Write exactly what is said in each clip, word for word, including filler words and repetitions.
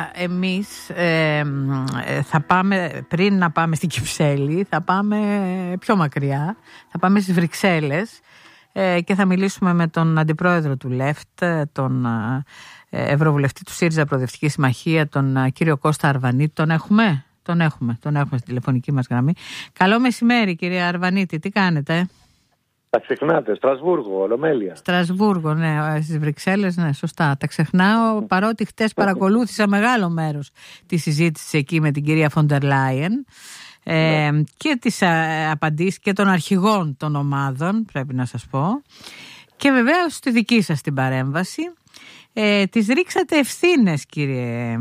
Τώρα εμείς ε, θα πάμε, πριν να πάμε στην Κυψέλη, θα πάμε πιο μακριά, θα πάμε στις Βρυξέλλες ε, και θα μιλήσουμε με τον αντιπρόεδρο του ΛΕΦΤ, τον ε, ευρωβουλευτή του ΣΥΡΙΖΑ Προοδευτική Συμμαχία, τον ε, κύριο Κώστα Αρβανίτη. Τον έχουμε, τον έχουμε, τον έχουμε στη τηλεφωνική μας γραμμή. Καλό μεσημέρι, κύριε Αρβανίτη, τι κάνετε? Τα ξεχνάτε, Στρασβούργο, Ολομέλεια. Στρασβούργο, ναι, στις Βρυξέλλες, ναι, σωστά. Τα ξεχνάω, παρότι χτες παρακολούθησα μεγάλο μέρος της συζήτησης εκεί με την κυρία Φοντερ Λάιεν ε, ναι. και τις α, απαντήσεις και των αρχηγών των ομάδων, πρέπει να σας πω. Και βεβαίως στη δική σας την παρέμβαση. Ε, τις ρίξατε ευθύνες, κύριε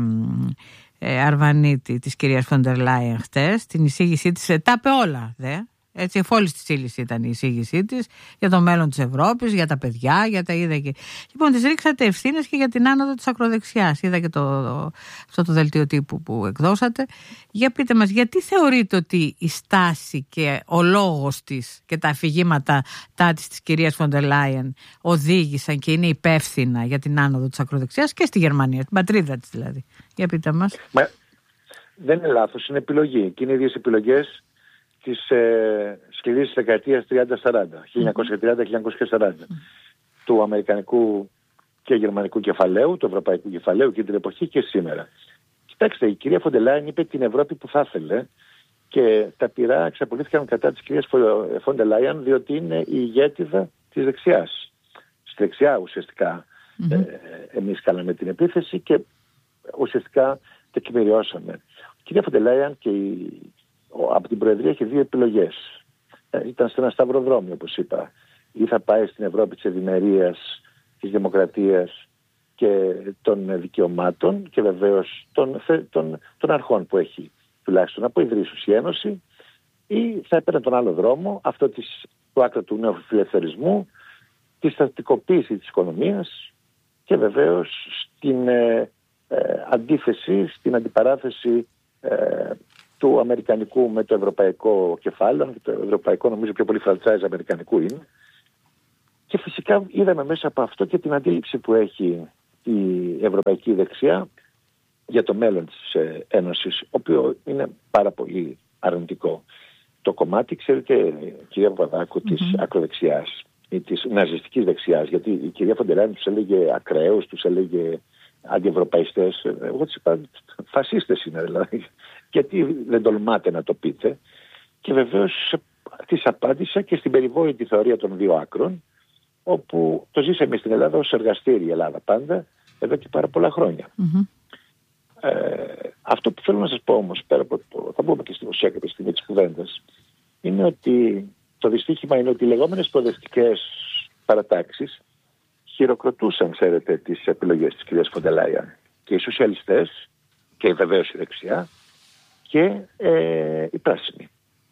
ε, Αρβανίτη, της κυρίας Φοντερ Λάιεν χτες, την εισήγησή της, τα είπε όλα, δε. Έτσι, εφόλης της ύλης ήταν η εισήγησή της για το μέλλον της Ευρώπης, για τα παιδιά, για τα είδα και. Λοιπόν, της ρίξατε ευθύνες και για την άνοδο της ακροδεξιάς. Είδα και το, το, αυτό το δελτίο τύπου που εκδώσατε. Για πείτε μας, γιατί θεωρείτε ότι η στάση και ο λόγος της και τα αφηγήματα τα της, της κυρίας Φοντερ Λάιεν οδήγησαν και είναι υπεύθυνα για την άνοδο της ακροδεξιάς και στη Γερμανία, στην πατρίδα της δηλαδή? Για πείτε μας. Μα, δεν είναι λάθος, είναι επιλογή. Και είναι οι ίδιες επιλογές της ε, σκληρής δεκαετίας τριάντα σαράντα, χίλια εννιακόσια τριάντα με χίλια εννιακόσια σαράντα, mm. του αμερικανικού και γερμανικού κεφαλαίου, του ευρωπαϊκού κεφαλαίου και την εποχή και σήμερα. Κοιτάξτε, η κυρία Φοντερ Λάιεν είπε την Ευρώπη που θα ήθελε και τα πυρά εξαπολύθηκαν κατά της κυρίας Φοντερ Λάιεν διότι είναι η ηγέτιδα της δεξιάς. Στη δεξιά ουσιαστικά mm-hmm. ε, εμείς κάναμε την επίθεση και ουσιαστικά τεκμηριώσαμε. Η κυρία Φοντερ Λάιεν και η από την Προεδρία είχε δύο επιλογές. Ε, ήταν σε ένα σταυροδρόμιο, όπως είπα. Ή θα πάει στην Ευρώπη της ευημερίας, της δημοκρατίας και των δικαιωμάτων και βεβαίως των, των, των αρχών που έχει τουλάχιστον από ιδρύσους η Ένωση, ή θα έπαιρνε τον άλλο δρόμο, αυτό της, του άκρα του νέου φιλελευθερισμού, τη στατικοποίηση της οικονομίας και βεβαίως στην ε, ε, αντίθεση, στην αντιπαράθεση ε, του αμερικανικού με το ευρωπαϊκό κεφάλαιο. Το ευρωπαϊκό νομίζω πιο πολύ franchise αμερικανικού είναι. Και φυσικά είδαμε μέσα από αυτό και την αντίληψη που έχει η ευρωπαϊκή δεξιά για το μέλλον της Ένωσης, το οποίο είναι πάρα πολύ αρνητικό. Το κομμάτι, ξέρετε, κυρία Παπαδάκου, mm-hmm. της ακροδεξιάς ή της ναζιστικής δεξιάς, γιατί η κυρία Φοντερ Λάιεν τους έλεγε ακραίους, τους έλεγε αντιευρωπαϊστές. Εγώ τις είπα, φασίστες είναι δηλαδή. Γιατί δεν τολμάτε να το πείτε? Και βεβαίως της απάντησα και στην περιβόητη θεωρία των δύο άκρων, όπου το ζήσαμε στην Ελλάδα ως εργαστήρι η Ελλάδα πάντα, εδώ και πάρα πολλά χρόνια. Mm-hmm. Ε, αυτό που θέλω να σας πω όμως, πέρα από το, θα πούμε και στην ουσία κάποια στιγμή της κουβέντας, είναι ότι το δυστύχημα είναι ότι οι λεγόμενες προοδευτικές παρατάξεις χειροκροτούσαν, ξέρετε, τις επιλογές της κυρίας Φοντερ Λάιεν. Και οι σοσιαλιστές και βεβαίως η δεξιά και ε, η πράσινη.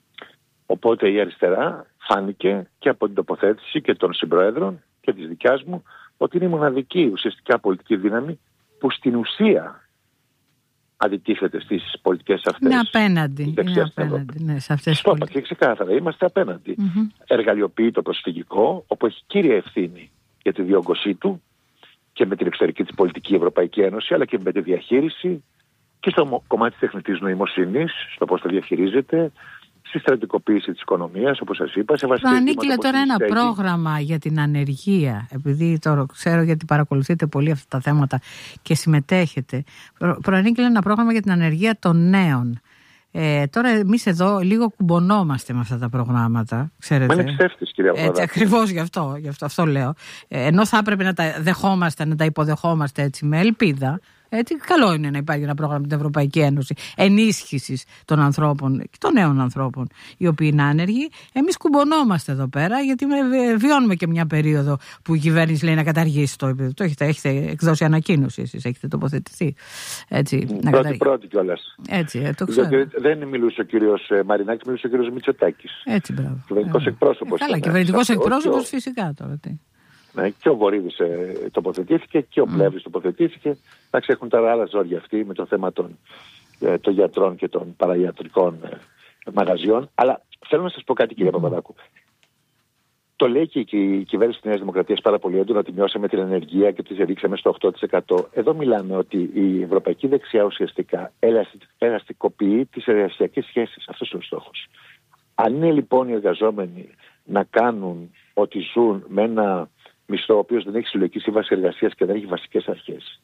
Οπότε η αριστερά φάνηκε και από την τοποθέτηση και των συμπροέδρων και της δικιάς μου ότι είναι η μοναδική ουσιαστικά πολιτική δύναμη που στην ουσία αντιτίθεται στις πολιτικές αυτές. Είναι απέναντι. Είναι απέναντι ναι, σε αυτές τις πολιτικές. Και ξεκάθαρα, είμαστε απέναντι. Mm-hmm. Εργαλειοποιεί το προσφυγικό, όπου έχει κύρια ευθύνη για τη διόγκωσή του και με την εξωτερική της πολιτική Ευρωπαϊκή Ένωση, αλλά και με τη διαχείριση και στο κομμάτι της τεχνητής νοημοσύνης, στο πώς το διαχειρίζεται, στη στρατικοποίηση της οικονομίας, όπως σας είπα. Σε προανήκειλε τώρα ένα στέγη. πρόγραμμα για την ανεργία, επειδή τώρα ξέρω γιατί παρακολουθείτε πολύ αυτά τα θέματα και συμμετέχετε. Προ, προανήκειλε ένα πρόγραμμα για την ανεργία των νέων. Ε, τώρα εμείς εδώ λίγο κουμπονόμαστε με αυτά τα προγράμματα, ξέρετε. Μα είναι ψεύτης, κυρία Παπαδάκου. Έτσι, ακριβώς γι' αυτό, γι' αυτό, αυτό λέω. Ε, ενώ θα έπρεπε να τα δεχόμαστε, να τα υποδεχόμαστε έτσι με ελπίδα. Έτσι, καλό είναι να υπάρχει ένα πρόγραμμα με την Ευρωπαϊκή Ένωση ενίσχυσης των ανθρώπων και των νέων ανθρώπων οι οποίοι είναι άνεργοι. Εμείς κουμπονόμαστε εδώ πέρα, γιατί βιώνουμε και μια περίοδο που η κυβέρνηση λέει να καταργήσει το επίπεδο. Το έχετε, έχετε εκδώσει ανακοίνωση, εσείς έχετε τοποθετηθεί. Έτσι, να πρώτη πρώτη κιόλας. Έτσι, ε, το ξέρω. Γιατί δεν μιλούσε ο κύριος Μαρινάκης, μιλούσε ο κύριος Μητσοτάκης. Έτσι, μπράβο. Κυβερνητικός εκπρόσωπος. Καλά, κυβερνητικός εκπρόσωπος φυσικά τώρα. Τι. Ναι, και ο Βορύδης ε, τοποθετήθηκε και ο Πλεύρης mm. τοποθετήθηκε. Εντάξει, έχουν τα άλλα ζόρια αυτοί με το θέμα των, ε, των γιατρών και των παραγιατρικών ε, μαγαζιών. Αλλά θέλω να σας πω κάτι, κύριε mm. Παπαδάκου. Το λέει και η κυβέρνηση της Νέας Δημοκρατίας πάρα πολύ έντονα, ότι μειώσαμε την ανεργία και τη ρίξαμε στο οκτώ τοις εκατό. Εδώ μιλάμε ότι η ευρωπαϊκή δεξιά ουσιαστικά ελαστικοποιεί τις εργασιακές σχέσεις. Αυτός είναι ο στόχος. Αν είναι λοιπόν οι εργαζόμενοι να κάνουν ότι ζουν με ένα μισθό ο οποίος δεν έχει συλλογική σύμβαση εργασίας και δεν έχει βασικές αρχές,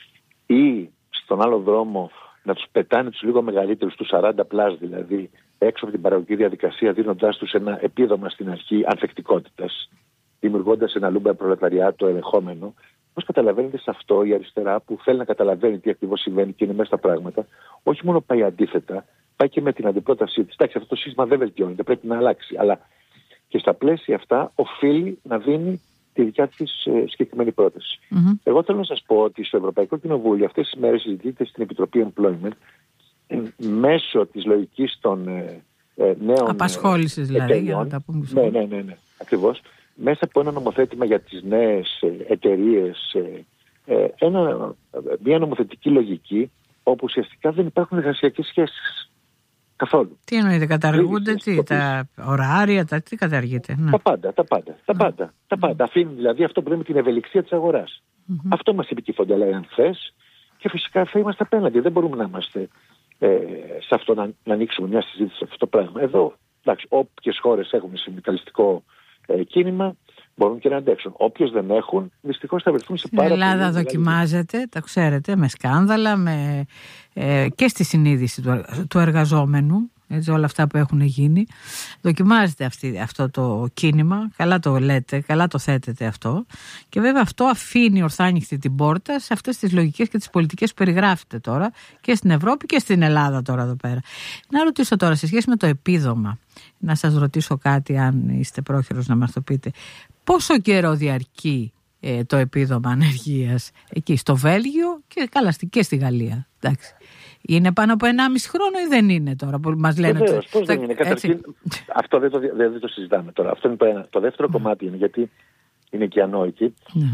ή στον άλλο δρόμο να τους πετάνε τους λίγο μεγαλύτερους, τους σαράντα πλάς δηλαδή, έξω από την παραγωγική διαδικασία, δίνοντάς τους ένα επίδομα στην αρχή ανθεκτικότητας, δημιουργώντας ένα λούμπα προλεταριάτο ελεγχόμενο. Πώς καταλαβαίνετε σε αυτό η αριστερά, που θέλει να καταλαβαίνει τι ακριβώς συμβαίνει και είναι μέσα στα πράγματα, όχι μόνο πάει αντίθετα, πάει και με την αντιπρότασή της. Εντάξει, αυτό το σύστημα δεν βελτιώνεται, πρέπει να αλλάξει. Αλλά και στα πλαίσια αυτά οφείλει να δίνει τη δικιά της ε, συγκεκριμένη πρόταση. Mm-hmm. Εγώ θέλω να σας πω ότι στο Ευρωπαϊκό Κοινοβούλιο αυτές τις μέρες συζητείται στην Επιτροπή Employment ε, μέσω της λογικής των ε, ε, νέων απασχόλησης δηλαδή, εταιριών, για να τα πούμε. Ναι, ναι, ναι, ναι, ακριβώς. Μέσα από ένα νομοθέτημα για τις νέες ε, εταιρείες, ε, ε, ένα, μια νομοθετική λογική όπου ουσιαστικά δεν υπάρχουν εργασιακές σχέσεις. Καθόλου. Τι εννοείται, καταργούνται, τι, τα ωράρια, τα, τι καταργείται. Ναι. Τα πάντα, τα πάντα, τα πάντα, mm. τα πάντα. Αφήνει δηλαδή αυτό που λέμε την ευελιξία της αγοράς. Mm-hmm. Αυτό μας είπε και η Φοντερ Λάιεν χθες και φυσικά θα είμαστε απέναντι. Δεν μπορούμε να είμαστε ε, σε αυτό να, να ανοίξουμε μια συζήτηση σε αυτό το πράγμα. Εδώ, εντάξει, όποιες χώρες έχουν συνδικαλιστικό ε, κίνημα μπορούν και να αντέξουν. Όποιες δεν έχουν, δυστυχώς θα βρεθούν σε πάρα πολλά. Η Ελλάδα δοκιμάζεται, τα ξέρετε, με σκάνδαλα, με, ε, και στη συνείδηση του, του εργαζόμενου, έτσι, όλα αυτά που έχουν γίνει. Δοκιμάζεται αυτή, αυτό το κίνημα, καλά το λέτε, καλά το θέτετε αυτό. Και βέβαια αυτό αφήνει ορθάνυχτη την πόρτα σε αυτές τις λογικές και τις πολιτικές που περιγράφετε τώρα και στην Ευρώπη και στην Ελλάδα τώρα εδώ πέρα. Να ρωτήσω τώρα σε σχέση με το επίδομα, να σας ρωτήσω κάτι, αν είστε πρόχειρος να μας το πείτε. Πόσο καιρό διαρκεί ε, το επίδομα ανεργίας εκεί στο Βέλγιο και καλά και στη Γαλλία? Εντάξει. Είναι πάνω από ενάμιση χρόνο ή δεν είναι τώρα που μας λένε? Βεβαίως, πώς δεν είναι. Καταρχήν, αυτό δεν το, δεν, δεν το συζητάμε τώρα. Αυτό είναι το ένα. Το δεύτερο mm. κομμάτι είναι γιατί είναι και ανόητοι.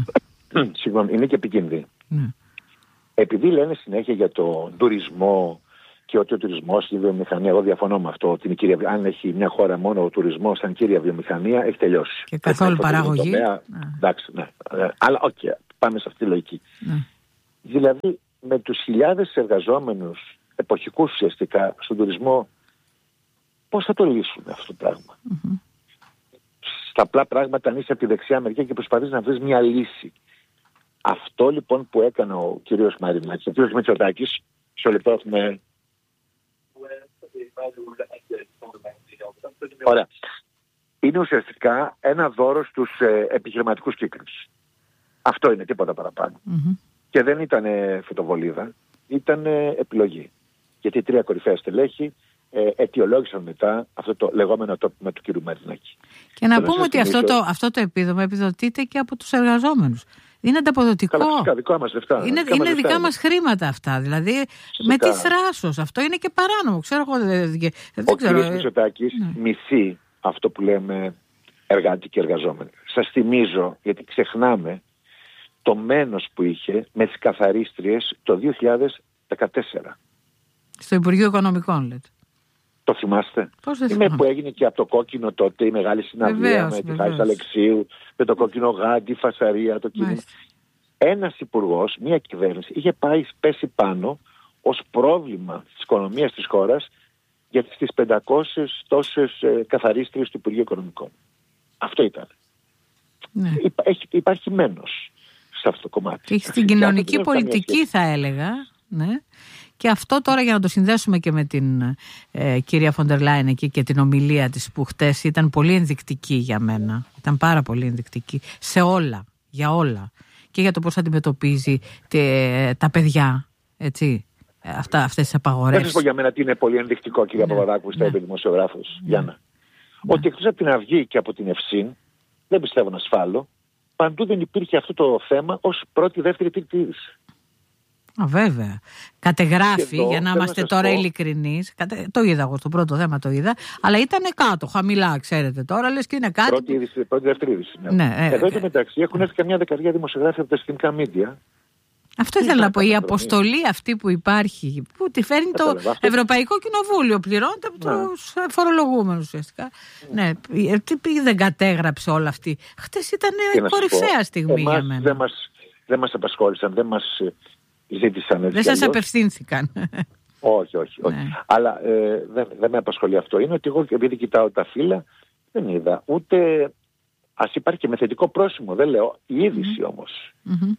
Mm. Συγγνώμη, είναι και επικίνδυνοι. Mm. Επειδή λένε συνέχεια για τον τουρισμό και ότι ο τουρισμός και η βιομηχανία, εγώ διαφωνώ με αυτό. Ότι κυρία, αν έχει μια χώρα μόνο ο τουρισμός σαν κύρια βιομηχανία, έχει τελειώσει. Και καθόλου παραγωγή. Τομέα, εντάξει, ναι. Αλλά οκ, okay, πάμε σε αυτή τη λογική. Mm. Δηλαδή, με τους χιλιάδες εργαζόμενους εποχικούς ουσιαστικά στον τουρισμό, πώς θα το λύσουν αυτό το πράγμα? Mm-hmm. Στα απλά πράγματα, αν είσαι από τη δεξιά μεριά και προσπαθείς να βρεις μια λύση. Αυτό λοιπόν που έκανε ο κύριος Μαρινάκης, ο κύριος Μητσοτάκης, στο λοιπόν έχουμε... Ωραία. Είναι ουσιαστικά ένα δώρο στους ε, επιχειρηματικούς κύκλους. Αυτό είναι, τίποτα παραπάνω. Mm-hmm. Και δεν ήταν φωτοβολίδα, ήταν επιλογή. Γιατί τρία κορυφαία στελέχη ε, αιτιολόγησαν μετά αυτό το λεγόμενο τόπιμα του κ. Μαρινάκη. Και να πούμε ότι αυτό το, αυτό το επίδομα επιδοτείται και από τους εργαζόμενους. Είναι ανταποδοτικό. Καλά, φυσικά, δικά μας λεφτά. Είναι, δικά, είναι μας δικά λεφτά μας χρήματα αυτά. Δηλαδή φυσικά. Με τι θράσος. Αυτό είναι και παράνομο. Ξέρω εγώ. Δεν, δεν ο ξέρω. κ. Μητσοτάκης ναι. μισεί αυτό που λέμε εργάτη και εργαζόμενοι. Σας θυμίζω, γιατί ξεχνάμε, το μένος που είχε με τις καθαρίστριες το δύο χιλιάδες δεκατέσσερα. Στο Υπουργείο Οικονομικών λέτε. Το θυμάστε? Πώς δεν Είμαι που έγινε και από το κόκκινο τότε η μεγάλη συναυλία με τη Χάρης Αλεξίου, με το κόκκινο γάντι, φασαρία, το κίνημα. Ένας υπουργός, μια κυβέρνηση είχε πάει πέσει πάνω ως πρόβλημα της οικονομίας της χώρας για τις πεντακόσιες τόσες ε, καθαρίστριες του Υπουργείου Οικονομικών. Αυτό ήταν. Ναι. Υπά, έχει, υπάρχει μένος σε αυτό το κομμάτι. Και στην κοινωνική πολιτική θα έλεγα, ναι. Και αυτό τώρα για να το συνδέσουμε και με την ε, κυρία Φοντερ Λάιεν εκεί και την ομιλία της που χτες ήταν πολύ ενδεικτική για μένα. Ήταν πάρα πολύ ενδεικτική σε όλα, για όλα. Και για το πώς αντιμετωπίζει τε, τα παιδιά, έτσι, αυτά, αυτές τις απαγορεύσεις. Δεν σας πω για μένα τι είναι πολύ ενδεικτικό, κυρία ναι, Παπαδάκου, στα είπε δημοσιογράφος. Ναι. Γιάννα. Ναι. Ότι εκτός από την Αυγή και από την Ευσύν, δεν πιστεύω να σφάλω, παντού δεν υπήρχε αυτό το θέμα ως πρώτη, δεύτερη, τρίτη είδηση. Α, βέβαια. Κατεγράφει, εδώ, για να είμαστε τώρα πω... ειλικρινείς. Κατε... Το είδα εγώ στο πρώτο θέμα, το είδα. Αλλά ήταν κάτω, χαμηλά, ξέρετε τώρα. Λες και είναι κάτι. Πρώτη, είδηση, πρώτη δεύτερη είδηση. Ναι. Ναι, ε, εδώ ε, μεταξύ έχουν έρθει καμιά δεκαετία δημοσιογράφοι από τα εθνικά μίντια Αυτό ήθελα να πω. Η αποστολή αυτή που υπάρχει, που τη φέρνει το Κατάλαβα. Ευρωπαϊκό Κοινοβούλιο, πληρώνεται από Ναι. τους φορολογούμενους ουσιαστικά. Ναι, τι πήγε, δεν κατέγραψε όλα αυτή. Χτες ήταν Τι να σου κορυφαία πω, στιγμή εμάς για μένα. Δεν μας, δεν μας απασχόλησαν, δεν μας ε, ζήτησαν. Δεν σας απευθύνθηκαν. Όχι, όχι, όχι. Ναι. Αλλά ε, δεν, δεν με απασχολεί αυτό. Είναι ότι εγώ, επειδή κοιτάω τα φύλλα, δεν είδα ούτε. Ας υπάρχει και με θετικό πρόσημο, δεν λέω. Η είδηση mm. όμως. Mm-hmm.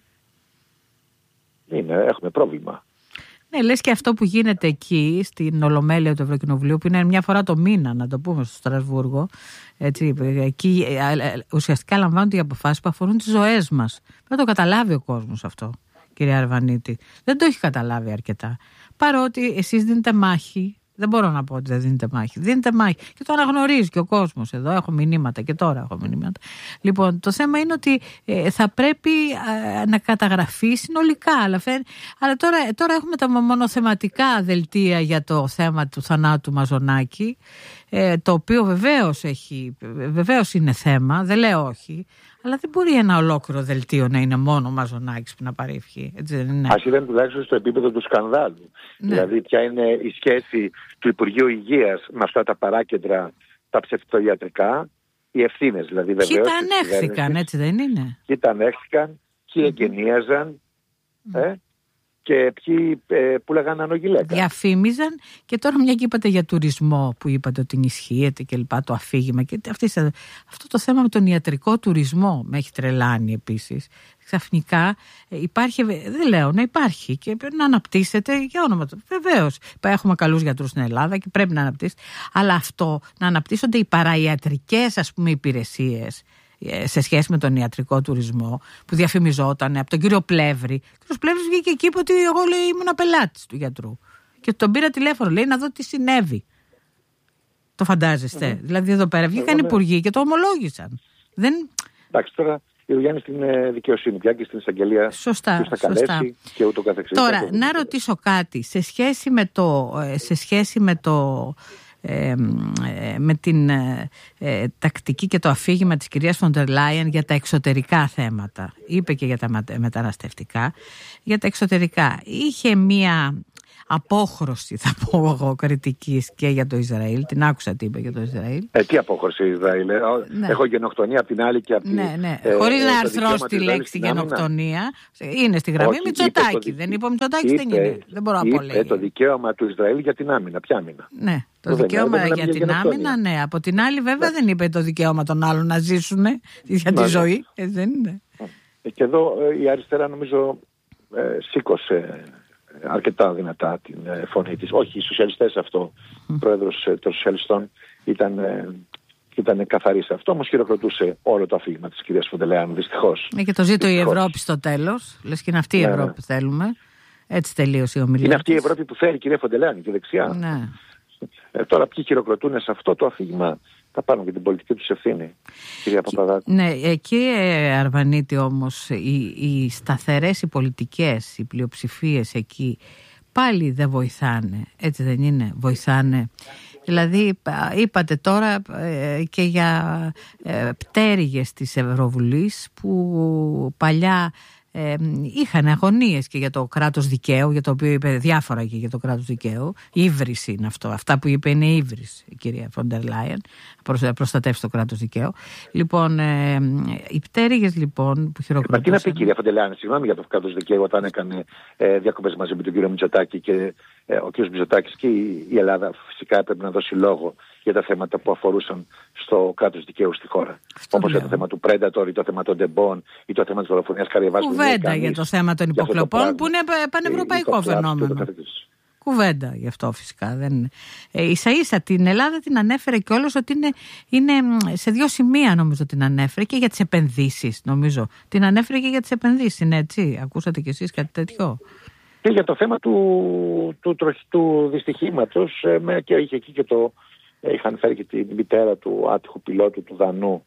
Είναι, έχουμε πρόβλημα. Ναι, λες και αυτό που γίνεται εκεί στην Ολομέλεια του Ευρωκοινοβουλίου, που είναι μια φορά το μήνα, να το πούμε, στο Στρασβούργο. Έτσι, εκεί ουσιαστικά λαμβάνονται οι αποφάσεις που αφορούν τις ζωές μας. Δεν το καταλάβει ο κόσμος αυτό, κυρία Αρβανίτη. Δεν το έχει καταλάβει αρκετά. Παρότι εσείς δίνετε μάχη. Δεν μπορώ να πω ότι δεν δίνετε μάχη. Δίνετε μάχη. Και το αναγνωρίζει και ο κόσμος εδώ. Έχω μηνύματα και τώρα έχω μηνύματα. Λοιπόν, το θέμα είναι ότι ε, θα πρέπει ε, να καταγραφεί συνολικά. Αλλά, φέρ, αλλά τώρα, τώρα έχουμε τα μονοθεματικά δελτία για το θέμα του θανάτου Μαζονάκη. Ε, το οποίο βεβαίως, έχει, βεβαίως είναι θέμα. Δεν λέω όχι. Αλλά δεν μπορεί ένα ολόκληρο δελτίο να είναι μόνο ο Μαζονάκης που να πάρει ευχή. Έτσι δεν είναι. Ας ήταν τουλάχιστον στο επίπεδο του σκανδάλου. Ναι. Δηλαδή, ποια είναι η σχέση του Υπουργείου Υγείας με αυτά τα παράκεντρα, τα ψευτοιατρικά, οι ευθύνες δηλαδή βεβαίως. Ποιοι τα ανέχθηκαν, έτσι δεν είναι. Ποιοι τα ανέχθηκαν, ποιοι εγκαινίαζαν, mm. ε, και ποιοι ε, πουλάγαν ανογιλέκα. Διαφήμιζαν και τώρα μια και είπατε για τουρισμό που είπατε ότι ενισχύεται και λοιπά, το αφήγημα και αυτή, αυτό το θέμα με τον ιατρικό τουρισμό με έχει τρελάνει επίσης. Ξαφνικά υπάρχει, δεν λέω να υπάρχει και να αναπτύσσεται για όνομα του. Βεβαίως, έχουμε καλούς γιατρούς στην Ελλάδα και πρέπει να αναπτύσσεται, αλλά αυτό να αναπτύσσονται οι παραϊατρικές ας πούμε υπηρεσίες σε σχέση με τον ιατρικό τουρισμό που διαφημιζόταν από τον κύριο Πλεύρη. Ο κύριος Πλεύρης βγήκε εκεί είπε ότι εγώ λέει, ήμουν πελάτης του γιατρού. Και τον πήρα τηλέφωνο, λέει να δω τι συνέβη. Το φαντάζεστε. Mm-hmm. Δηλαδή εδώ πέρα βγήκαν οι υπουργοί και το ομολόγησαν. Δεν... Εντάξει, τώρα η δουλειά είναι στην δικαιοσύνη πια και στην εισαγγελία. Σωστά. Που θα καλέσει και ούτω καθεξής. Τώρα, να ρωτήσω κάτι σε σχέση με το. Σε σχέση με το Ε, με την ε, τακτική και το αφήγημα της κυρίας Φοντερ Λάιεν για τα εξωτερικά θέματα. Είπε και για τα μεταναστευτικά. Για τα εξωτερικά. Είχε μία απόχρωση, θα πω εγώ, κριτικής και για το Ισραήλ. Την άκουσα τι είπε για το Ισραήλ. Ε, τι απόχρωση Ισραήλ. Ε? Ναι. Έχω γενοκτονία από την άλλη και από την άλλη. Ναι, ναι. Ε, Χωρίς ε, να αρθρώσει τη λέξη γενοκτονία. Είναι στη γραμμή Μητσοτάκη. Δεν είπε ο Μητσοτάκης, δεν είναι. Δεν μπορώ να πω λέει. Είπε το δικαίωμα του Ισραήλ για την άμυνα. Ποια άμυνα? Ναι. Το που δικαίωμα δεν, για την άμυνα, ναι. Από την άλλη, βέβαια, ναι. δεν είπε το δικαίωμα των άλλων να ζήσουν για τη ναι, ζωή. Ε, δεν είναι. Και εδώ η αριστερά, νομίζω, ε, σήκωσε αρκετά δυνατά την ε, φωνή της. Όχι, οι σοσιαλιστές αυτό, mm. πρόεδρος ε, των σοσιαλιστών, ήταν, ε, ήταν καθαρή σε αυτό. Όμως χειροκροτούσε όλο το αφήγημα της κυρίας Φοντερ Λάιεν, δυστυχώς. Ναι, και το ζήτω η Ευρώπη στο τέλος. Λες και είναι αυτή η ναι, Ευρώπη που θέλουμε. Έτσι τελείωσε η ομιλία. Είναι αυτή η Ευρώπη που θέλει η κυρία Φοντερ Λάιεν και δεξιά. Ναι. Ε, τώρα ποιοι χειροκροτούν σε αυτό το αφήγημα θα πάρουν και την πολιτική τους ευθύνη, κυρία Παπαδάκου. Ναι, εκεί Αρβανίτη όμως οι, οι σταθερές οι πολιτικές, οι πλειοψηφίες εκεί πάλι δεν βοηθάνε, έτσι δεν είναι, βοηθάνε. Δηλαδή είπατε τώρα ε, και για ε, πτέρυγες της Ευρωβουλής που παλιά Ε, είχαν αγωνίες και για το κράτος δικαίου, για το οποίο είπε διάφορα και για το κράτος δικαίου. Ήβριση είναι αυτό. Αυτά που είπε είναι ήβριση η κυρία Φοντερ Λάιεν, να προστατεύσει το κράτος δικαίου. Λοιπόν, ε, οι πτέρυγες λοιπόν που χειροκροτούσαν. Μα τι να πει η κυρία Φοντερ Λάιεν, συγγνώμη για το κράτος δικαίου, όταν έκανε ε, διακοπές μαζί με τον κύριο Μητσοτάκη και ε, ο κύριος Μητσοτάκης και η, η Ελλάδα φυσικά έπρεπε να δώσει λόγο για τα θέματα που αφορούσαν στο κράτος δικαίου στη χώρα. Όπως για το θέμα του Predator ή το θέμα των τεμπών ή το θέμα της δολοφονίας Καριαβάς. Κουβέντα για το θέμα των υποκλοπών που είναι πανευρωπαϊκό φαινόμενο. Κουβέντα γι' αυτό φυσικά. Δεν... Ε, ίσα ίσα την Ελλάδα την ανέφερε κιόλας ότι είναι, είναι σε δύο σημεία νομίζω την ανέφερε και για τις επενδύσεις νομίζω. Την ανέφερε και για τις επενδύσεις, είναι έτσι. Ακούσατε κι εσείς κάτι τέτοιο? Και για το θέμα του, του, του, του δυστυχήματος ε, και είχε εκεί και το... Είχαν φέρει και την μητέρα του άτυχου πιλότου του Δανού.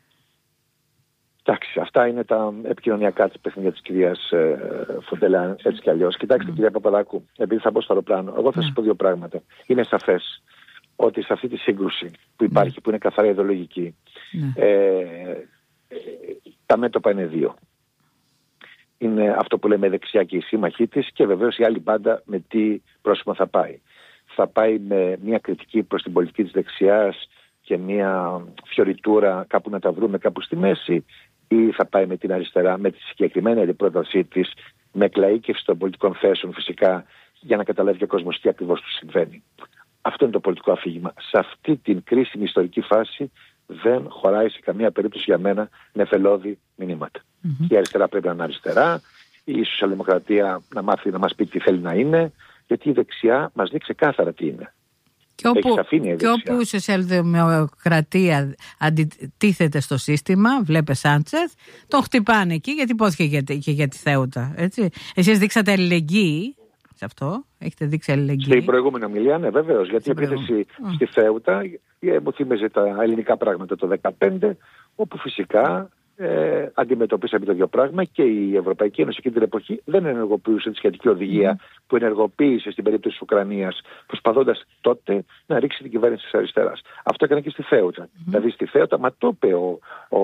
Εντάξει, αυτά είναι τα επικοινωνιακά της παιχνίδια της κυρίας ε, Φοντερ Λάιεν, έτσι κι αλλιώς. Κοιτάξτε, mm. κυρία Παπαδάκου, επειδή θα μπω στο αεροπλάνο, εγώ θα σας πω δύο πράγματα. Είναι σαφές ότι σε αυτή τη σύγκρουση που υπάρχει, mm. που είναι καθαρά ιδεολογική, mm. ε, ε, τα μέτωπα είναι δύο. είναι αυτό που λέμε δεξιά και η σύμμαχή της, και βεβαίως η άλλη μπάντα με τι πρόσημο θα πάει. Θα πάει με μια κριτική προς την πολιτική της δεξιάς και μια φιωριτούρα κάπου να τα βρούμε κάπου στη μέση, ή θα πάει με την αριστερά, με τη συγκεκριμένη αντιπρότασή της, με εκλαΐκευση των πολιτικών θέσεων φυσικά, για να καταλάβει και ο κόσμος τι ακριβώς του συμβαίνει. Αυτό είναι το πολιτικό αφήγημα. Σε αυτή την κρίσιμη ιστορική φάση δεν χωράει σε καμία περίπτωση για μένα νεφελώδη μηνύματα. Mm-hmm. Η αριστερά πρέπει να είναι αριστερά, η σοσιαλδημοκρατία να μάθει να μας πει τι θέλει να είναι, γιατί η δεξιά μας δείξει ξεκάθαρα τι είναι. Και όπου, και όπου η σοσιαλδημοκρατία αντιτίθεται στο σύστημα, βλέπε Σάντσεθ, τον χτυπάνε εκεί, γιατί υπόθηκε και για τη Θέουτα. Έτσι. Εσείς δείξατε αλληλεγγύη σε αυτό, έχετε δείξει αλληλεγγύη. Στην προηγούμενη ομιλία, ναι, βεβαίως, γιατί η επίθεση mm. στη Θέουτα μου θύμιζε τα ελληνικά πράγματα το δύο χιλιάδες δεκαπέντε, όπου φυσικά ε, αντιμετωπίσαμε το ίδιο πράγμα, και η Ευρωπαϊκή Ένωση εκείνη την εποχή δεν ενεργοποιούσε τη σχετική οδηγία mm. που ενεργοποίησε στην περίπτωση της Ουκρανίας, προσπαθώντας τότε να ρίξει την κυβέρνηση της αριστεράς. Αυτό έκανε και στη Θέουτα. Mm. Δηλαδή στη Θέουτα, μα το είπε ο, ο,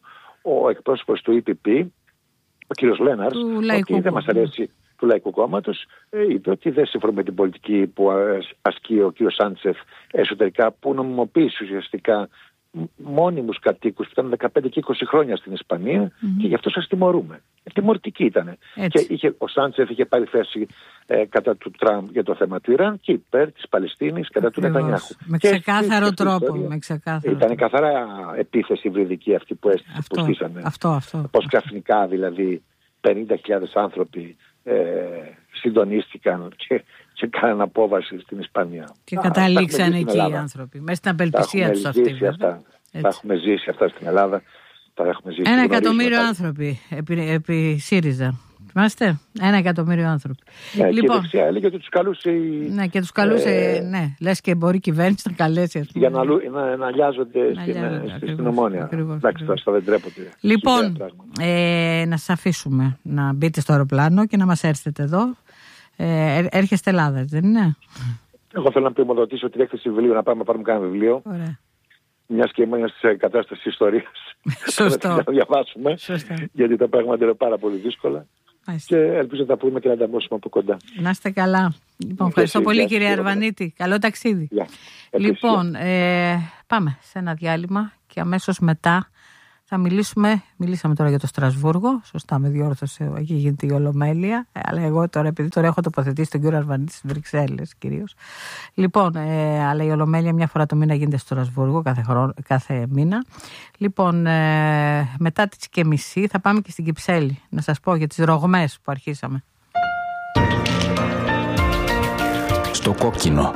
ο εκπρόσωπος του ι πι πι, ο κ. Λέναρς, ότι δεν μας αρέσει, του Λαϊκού Κόμματος, είπε ότι δεν συμφωνεί με την πολιτική που ασκεί ο κ. Σάντσεθ εσωτερικά, που νομιμοποίησε ουσιαστικά μόνιμους κατοίκους που ήταν δεκαπέντε και είκοσι χρόνια στην Ισπανία, mm-hmm. και γι' αυτό σας τιμωρούμε. Τιμωρητική ήταν. Και είχε, ο Σάντσεθ είχε πάρει θέση ε, κατά του Τραμπ για το θέμα του Ιράν και υπέρ της Παλαιστίνης κατά του Νετανιάχου. Με ξεκάθαρο τρόπο. Με ξεκάθαρο ήταν καθαρά επίθεση υβριδική αυτή που, έστησε, που στήσανε. Αυτό, αυτό. Πώς ξαφνικά δηλαδή πενήντα χιλιάδες άνθρωποι ε, συντονίστηκαν και, και κάναν απόβαση στην Ισπανία. Και καταλήξαν εκεί οι άνθρωποι, μέσα στην απελπισία τους αυτή. Αυτά, τα έχουμε ζήσει αυτά στην Ελλάδα. Τα έχουμε ζήσει. Ένα εκατομμύριο άνθρωποι επί, επί ΣΥΡΙΖΑ. Θυμάστε, ένα εκατομμύριο άνθρωποι. Ναι, λοιπόν, και δεξιά έλεγε ότι τους καλούσε. Ναι, και τους καλούσε, ε, ναι, λες και μπορεί η κυβέρνηση να καλέσει. Ας πούμε, για να, να, να λιάζονται στην, στην, στην Ομόνια. Εντάξει, αυτά δεν τρέπονται. Λοιπόν, ε, να σας αφήσουμε να μπείτε στο αεροπλάνο και να μας έρθετε εδώ. Ε, έρχεστε Ελλάδα, δεν είναι? Εγώ θέλω να πρημοδοτήσω την έκθεση βιβλίου, να πάμε να πάρουμε κάνα βιβλίο. Ωραία. Μιας και είμαστε σε κατάσταση ιστορίας. Σωστό. Να διαβάσουμε. Σωστό. Γιατί τα πράγματα είναι πάρα πολύ δύσκολα. Άστε. Και ελπίζω να τα πούμε και να τα δώσουμε από κοντά. Να είστε καλά. Λοιπόν, ευχαριστώ πολύ, κύριε Αρβανίτη. Καλό ταξίδι. Yeah. Λοιπόν, ε, πάμε σε ένα διάλειμμα και αμέσως μετά θα μιλήσουμε. Μιλήσαμε τώρα για το Στρασβούργο. Σωστά, με διόρθωσε, εκεί γίνεται η Ολομέλεια. Αλλά εγώ τώρα, επειδή τώρα έχω τοποθετήσει τον κύριο Αρβανίτη στις Βρυξέλλες κυρίως. Λοιπόν, ε, αλλά η Ολομέλεια μια φορά το μήνα γίνεται στο Στρασβούργο, κάθε, χρόνο, κάθε μήνα. Λοιπόν, ε, μετά τις και μισή θα πάμε και στην Κυψέλη. Να σας πω για τις ρογμές που αρχίσαμε. Στο κόκκινο.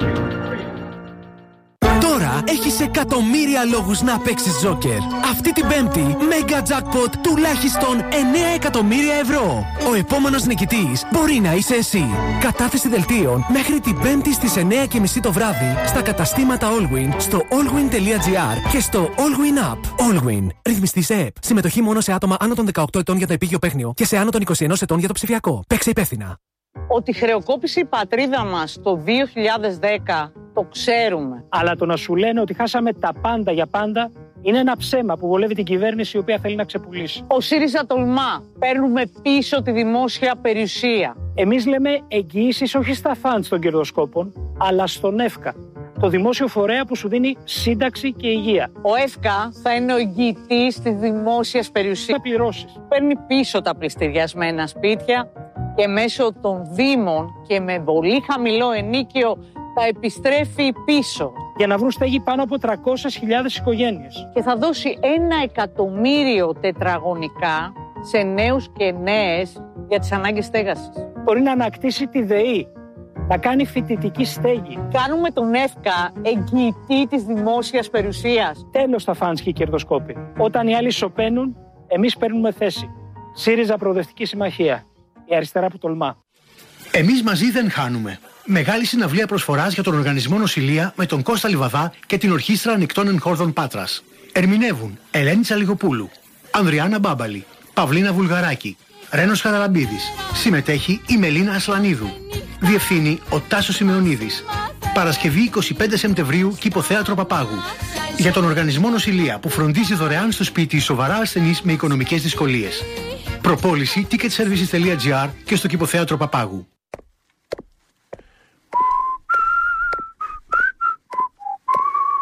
Τώρα έχεις εκατομμύρια λόγους να παίξεις τζόκερ. Αυτή την Πέμπτη, Mega Jackpot τουλάχιστον εννέα εκατομμύρια ευρώ. Ο επόμενος νικητής μπορεί να είσαι εσύ. Κατάθεση δελτίων μέχρι την Πέμπτη στις εννέα και μισή το βράδυ στα καταστήματα Allwyn, στο allwyn τελεία gr και στο Allwyn App. Allwyn. Ρυθμιστή σε ΕΠ. Συμμετοχή μόνο σε άτομα άνω των δεκαοκτώ ετών για το επίγειο παίχνιο και σε άνω των είκοσι ένα ετών για το ψηφιακό. Παίξε υπεύθυνα. Ότι χρεοκόπησε η πατρίδα μας το δύο χιλιάδες δέκα, το ξέρουμε. Αλλά το να σου λένε ότι χάσαμε τα πάντα για πάντα είναι ένα ψέμα που βολεύει την κυβέρνηση η οποία θέλει να ξεπουλήσει. Ο ΣΥΡΙΖΑ τολμά. Παίρνουμε πίσω τη δημόσια περιουσία. Εμείς λέμε εγγυήσεις όχι στα φαντς των κερδοσκόπων, αλλά στον ΕΦΚΑ. Το δημόσιο φορέα που σου δίνει σύνταξη και υγεία. Ο ΕΦΚΑ θα είναι ο εγγυητής της δημόσιας περιουσίας. Θα πληρώσεις. Παίρνει πίσω τα πληστηριασμένα σπίτια και μέσω των δήμων και με πολύ χαμηλό ενίκιο θα επιστρέφει πίσω. Για να βρουν στέγη πάνω από τριακόσιες χιλιάδες οικογένειες. Και θα δώσει ένα εκατομμύριο τετραγωνικά σε νέους και νέες για τις ανάγκες στέγασης. Μπορεί να ανακτήσει τη ΔΕΗ, να κάνει φοιτητική στέγη. Κάνουμε τον ΕΦΚΑ εγγυητή της δημόσιας περιουσίας. Τέλος τα φαντς και οι κερδοσκόποι. Όταν οι άλλοι σωπαίνουν, εμείς παίρνουμε θέση. ΣΥΡΙΖΑ Προοδευτική Συμμαχία. Η αριστερά που τολμά. Εμείς μαζί δεν χάνουμε. Μεγάλη συναυλία προσφοράς για τον Οργανισμό Νοσηλεία με τον Κώστα Λιβαδά και την Ορχήστρα Ανοιχτών Εγχόρδων Πάτρας. Ερμηνεύουν Ελένη Τσαλιγοπούλου, Ανδριάννα Μπάμπαλη, Παυλίνα Βουλγαράκη, Ρένος Χαραλαμπίδης. Συμμετέχει η Μελίνα Ασλανίδου. Διευθύνει ο Τάσος Σημεωνίδης. Παρασκευή εικοστή πέμπτη Σεπτεμβρίου, Κηποθέατρο Παπάγου. Για τον Οργανισμό Νοσηλεία που φροντίζει δωρεάν στο σπίτι σοβαρά ασθενείς με οικονομικές δυσκολίες. Προπόληση ticketservices.gr και στο Κηποθέατρο Παπάγου.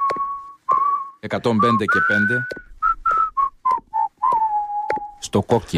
εκατόν πέντε και πέντε στο κόκκινο.